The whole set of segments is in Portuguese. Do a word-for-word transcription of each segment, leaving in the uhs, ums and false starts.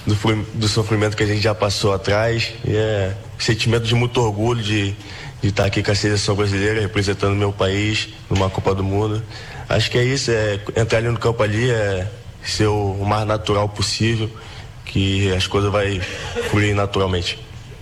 do, do sofrimento que a gente já passou atrás. E é sentimento de muito orgulho de, de estar aqui com a seleção brasileira, representando meu país numa Copa do Mundo. Acho que é isso, é entrar ali no campo ali, é ser o, o mais natural possível, que as coisas vão fluir naturalmente.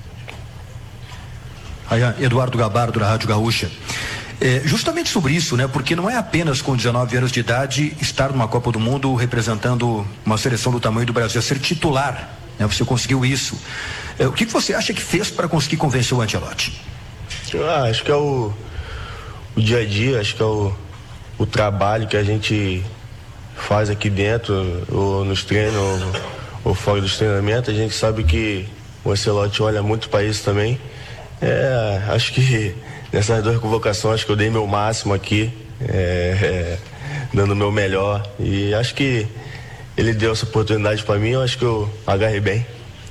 Aí, Eduardo Gabardo, da Rádio Gaúcha. É, justamente sobre isso, né? Porque não é apenas com dezenove anos de idade estar numa Copa do Mundo representando uma seleção do tamanho do Brasil, é ser titular, né? Você conseguiu isso. É, o que você acha que fez para conseguir convencer o Ancelotti? Ah, acho que é o, o dia a dia, acho que é o, o trabalho que a gente faz aqui dentro, ou nos treinos, ou, ou fora dos treinamentos. A gente sabe que o Ancelotti olha muito para isso também. É, acho que nessas duas convocações, acho que eu dei meu máximo aqui, é, é, dando o meu melhor, e acho que ele deu essa oportunidade para mim, eu acho que eu agarrei bem.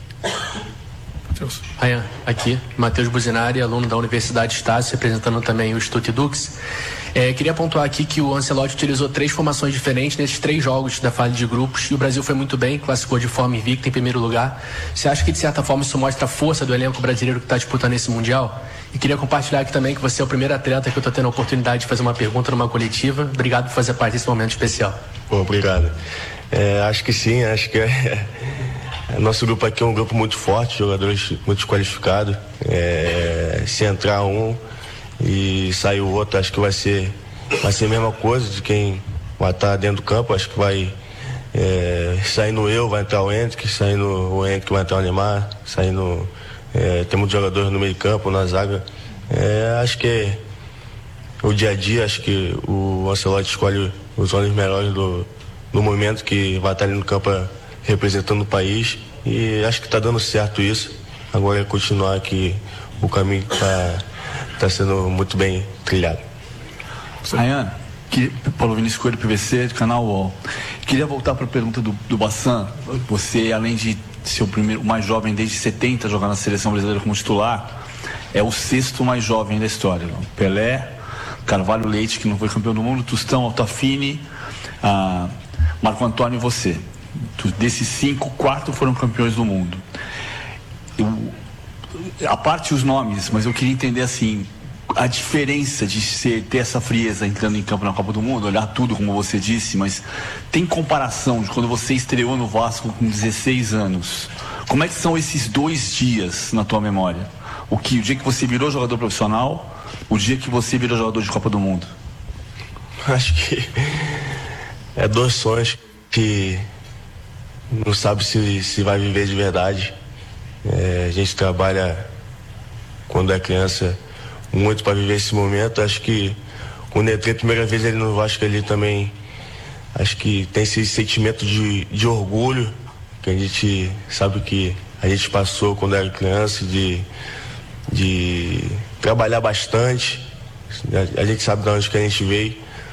Ryan, aqui, Matheus Buzinari, aluno da Universidade Estácio, representando também o Stutt Dux. É, queria pontuar aqui que o Ancelotti utilizou três formações diferentes nesses três jogos da fase de grupos, e o Brasil foi muito bem, classificou de forma invicta em primeiro lugar. Você acha que de certa forma isso mostra a força do elenco brasileiro que está disputando esse Mundial? E queria compartilhar aqui também que você é o primeiro atleta que eu estou tendo a oportunidade de fazer uma pergunta numa coletiva. Obrigado por fazer parte desse momento especial. Bom, obrigado. É, acho que sim, acho que é, é, nosso grupo aqui é um grupo muito forte, jogadores muito qualificados. É, se entrar um e sair o outro, acho que vai ser, vai ser a mesma coisa de quem vai estar dentro do campo. Acho que vai é, saindo eu, vai entrar o Hendrick, saindo o Hendrick vai entrar o Neymar, saindo é, temos jogadores no meio de campo, na zaga. É, acho que é o dia a dia, acho que o Ancelotti escolhe os homens melhores do, do momento que vai estar ali no campo representando o país, e acho que está dando certo isso. Agora é continuar que o caminho está tá sendo muito bem trilhado. Ryan, que, Paulo Vinícius Coelho, P V C, do canal U O L. Queria voltar para a pergunta do, do Bassan. Você, além de ser o primeiro, o mais jovem desde setenta a jogar na seleção brasileira como titular, é o sexto mais jovem da história. Pelé, Carvalho Leite, que não foi campeão do mundo, Tostão, Altafini, ah, Marco Antônio e você. Desses cinco, quatro foram campeões do mundo. Eu, a parte os nomes, mas eu queria entender assim, a diferença de ser, ter essa frieza entrando em campo na Copa do Mundo, olhar tudo como você disse, mas tem comparação de quando você estreou no Vasco com dezesseis anos? Como é que são esses dois dias na tua memória? O, que, o dia que você virou jogador profissional, o dia que você virou jogador de Copa do Mundo? Acho que é dois sonhos que não sabe se, se vai viver de verdade. É, a gente trabalha quando é criança muito para viver esse momento. Acho que quando eu entrei a primeira vez ali no Vasco, ali também acho que tem esse sentimento de, de orgulho que a gente sabe que a gente passou quando era criança, de, de trabalhar bastante. A, a gente sabe de onde que a gente veio,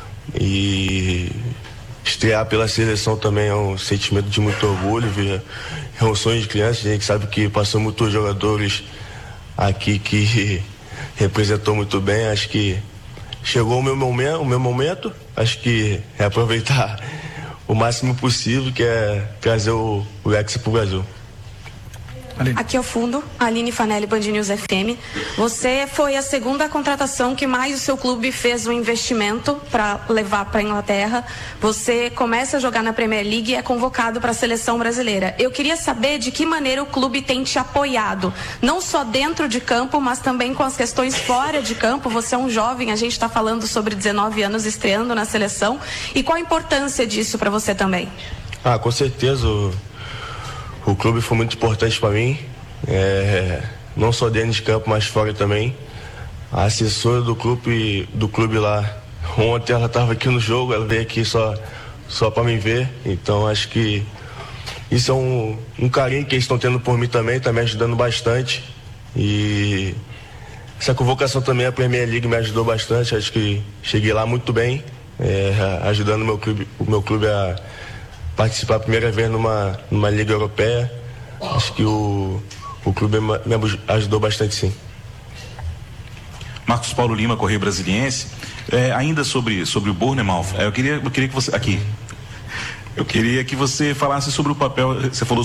e estrear pela seleção também é um sentimento de muito orgulho. Ver, é um sonho de criança. A gente sabe que passou muitos jogadores aqui que representou muito bem. Acho que chegou o meu momento, o meu momento. Acho que é aproveitar o máximo possível, que é trazer o, o Hexa para o Brasil. Aqui ao fundo, Aline Fanelli, Band News F M. Você foi a segunda contratação que mais o seu clube fez um investimento para levar para a Inglaterra. Você começa a jogar na Premier League e é convocado para a seleção brasileira. Eu queria saber de que maneira o clube tem te apoiado, não só dentro de campo, mas também com as questões fora de campo. Você é um jovem, a gente está falando sobre dezenove anos estreando na seleção. E qual a importância disso para você também? Ah, com certeza. O... O clube foi muito importante para mim, é, não só dentro de campo, mas fora também. A assessora do clube, do clube lá, ontem ela estava aqui no jogo, ela veio aqui só, só para me ver. Então acho que isso é um, um carinho que eles estão tendo por mim também, está me ajudando bastante. E essa convocação também, a Premier League, me ajudou bastante. Acho que cheguei lá muito bem, é, ajudando o meu clube, o meu clube a participar a primeira vez numa, numa Liga Europeia. Acho que o, o clube me ajudou bastante, sim. Marcos Paulo Lima, Correio Brasiliense. É, ainda sobre, sobre o Bournemouth, é, eu, queria, eu queria que você... Aqui. Eu queria que você falasse sobre o papel... Você falou